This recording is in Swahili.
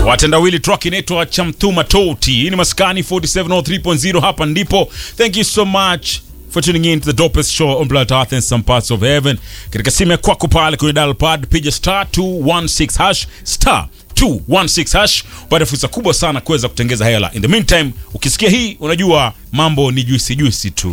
Watendawili track inaitwa Chamtuma Toti. Hii ni Maskani 4703.0, hapa ndipo. Thank you so much for tuning in to the dopest show on planet Earth and some parts of heaven. Katika simu ya kwako pale kwenye dial pad piga *216# *216#. Baada fursa kubwa sana kuweza kutengeza hela. In the meantime, ukisikia hii unajua mambo ni juicy tu.